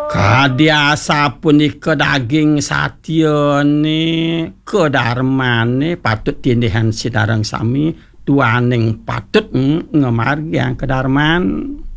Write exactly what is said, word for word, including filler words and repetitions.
Kadiasa punika daging satyane kedarmane patut tindihan sidareng sami tuaning patut ngemargi kedarman.